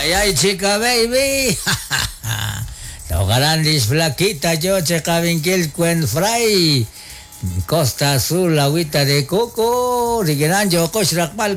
ay, chica, baby. Tocarandis flaquita, yo, checa, vinquil, cuen fray. Costa Azul, agüita de coco, Rigueranjo, Cochrac,